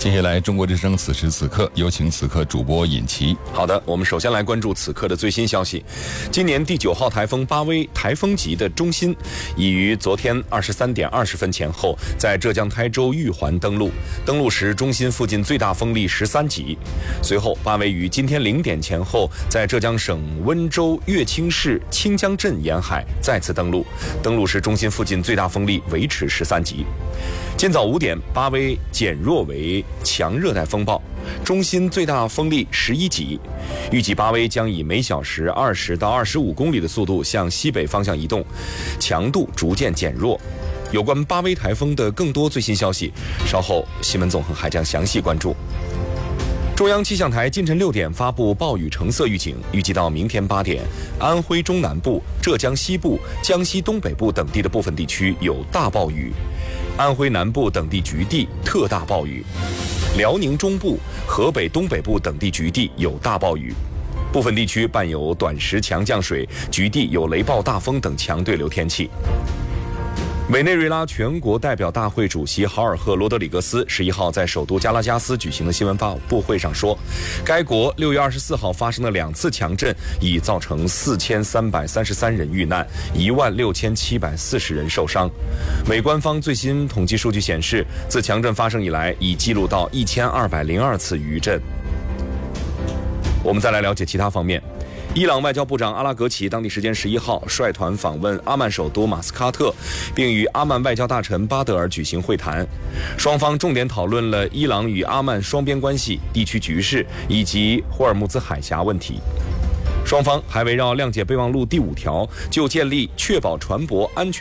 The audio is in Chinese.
接下来，中国之声此时此刻有请此刻主播尹奇。 好的，我们首先来关注此刻的最新消息。今年第9号台风巴威台风级的中心已于昨天23点20分前后在浙江台州玉环登陆，登陆时中心附近最大风力13级。随后，巴威于今天0点前后在浙江省温州乐清市清江镇沿海再次登陆，登陆时中心附近最大风力维持13级。今早5点，巴威减弱为强热带风暴，中心最大风力11级，预计巴威将以每小时20到25公里的速度向西北方向移动，强度逐渐减弱。有关巴威台风的更多最新消息，稍后新闻纵横还将详细关注。中央气象台今晨6点发布暴雨橙色预警，预计到明天8点，安徽中南部、浙江西部、江西东北部等地的部分地区有大暴雨，安徽南部等地局地特大暴雨，辽宁中部、河北东北部等地局地有大暴雨，部分地区伴有短时强降水，局地有雷暴大风等强对流天气。委内瑞拉全国代表大会主席豪尔赫·罗德里格斯11号在首都加拉加斯举行的新闻发布会上说，该国6月24号发生的2次强震已造成4333人遇难，16740人受伤。美官方最新统计数据显示，自强震发生以来，已记录到1202次余震。我们再来了解其他方面。伊朗外交部长阿拉格齐当地时间11号率团访问阿曼首都马斯喀特，并与阿曼外交大臣巴德尔举行会谈，双方重点讨论了伊朗与阿曼双边关系、地区局势以及霍尔木兹海峡问题。双方还围绕谅解备忘录第5条，就建立确保船舶安全